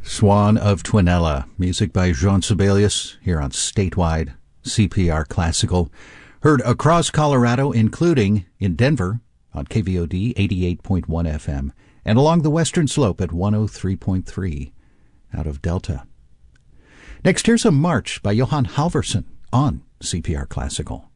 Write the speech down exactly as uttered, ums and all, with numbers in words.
Swan of Twinella, music by Jean Sibelius, here on Statewide C P R Classical. Heard across Colorado, including in Denver on K V O D eighty-eight point one F M, and along the western slope at one oh three point three out of Delta. Next, here's a march by Johann Halvorsen on C P R Classical.